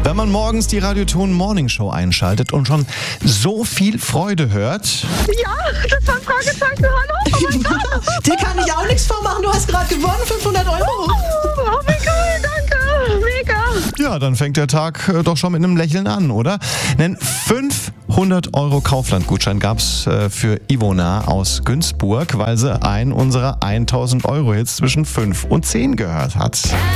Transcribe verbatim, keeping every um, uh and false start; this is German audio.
Wenn man morgens die Radioton Morning Show einschaltet und schon so viel Freude hört. Ja, das war ein Fragezeichen. Hallo? Oh mein Gott. Dir kann ich auch nichts vormachen. Du hast gerade gewonnen, fünfhundert Euro. Oh, wie cool, danke. Mega. Ja, dann fängt der Tag äh, doch schon mit einem Lächeln an, oder? Denn fünfhundert Euro Kaufland-Gutschein gab's äh, für Ivona aus Günzburg, weil sie einen unserer tausend Euro Hits zwischen fünf und zehn gehört hat.